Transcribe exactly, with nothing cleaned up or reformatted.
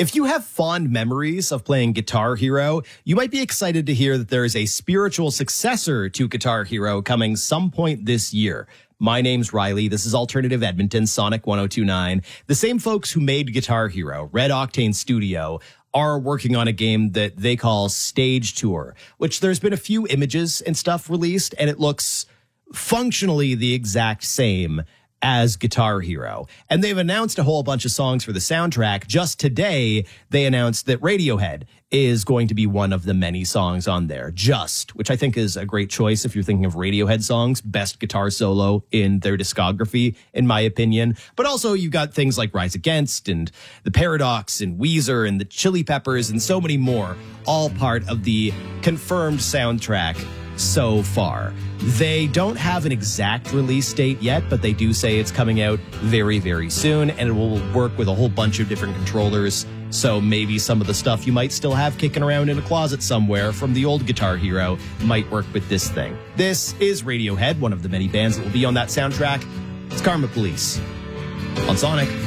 If you have fond memories of playing Guitar Hero, you might be excited to hear that there is a spiritual successor to Guitar Hero coming some point this year. My name's Riley. This is Alternative Edmonton, Sonic one oh two point nine. The same folks who made Guitar Hero, Red Octane Studio, are working on a game that they call Stage Tour, which there's been a few images and stuff released, and it looks functionally the exact same as Guitar Hero. And they've announced a whole bunch of songs for the soundtrack. Just today, they announced that Radiohead is going to be one of the many songs on there. Just, which I think is a great choice if you're thinking of Radiohead songs. Best guitar solo in their discography, in my opinion. But also you've got things like Rise Against and The Paradox and Weezer and the Chili Peppers and so many more, all part of the confirmed soundtrack so far. They don't have an exact release date yet, but they do say it's coming out very, very soon, and it will work with a whole bunch of different controllers. So maybe some of the stuff you might still have kicking around in a closet somewhere from the old Guitar Hero might work with this thing. This is Radiohead, one of the many bands that will be on that soundtrack. It's Karma Police on Sonic.